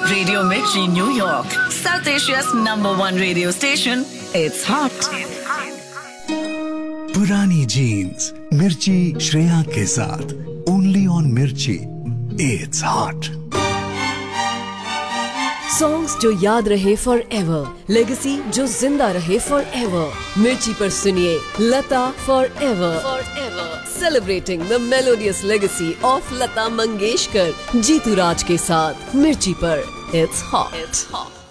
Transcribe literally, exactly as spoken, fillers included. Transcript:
Radio Mirchi, New York, South Asia's number one radio station. It's hot. पुरानी jeans मिर्ची श्रेया के साथ only on मिर्ची। It's hot. सॉन्ग्स जो याद रहे फॉर एवर, लेगेसी जो जिंदा रहे फॉर एवर। मिर्ची पर सुनिए लता for ever, for ever celebrating the melodious legacy of Lata Mangeshkar, Jitu राज के साथ मिर्ची पर। It's hot.